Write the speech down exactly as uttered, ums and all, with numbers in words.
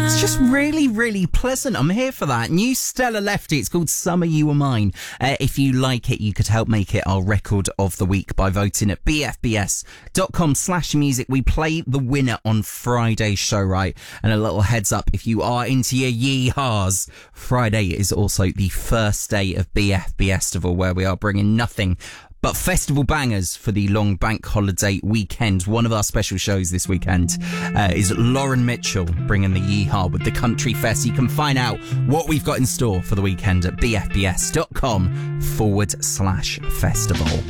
It's just really, really pleasant. I'm here for that. New Stella Lefty. It's called Summer You Were Mine. Uh, if you like it, you could help make it our record of the week by voting at bfbs.com slash music. We play the winner on Friday's show, right? And a little heads up, if you are into your yee-haws, Friday is also the first day of B F B Festival, where we are bringing nothing but festival bangers for the long bank holiday weekend. One of our special shows this weekend uh, is Lauren Mitchell bringing the yeehaw with the Country Fest. You can find out what we've got in store for the weekend at bfbs.com forward slash festival.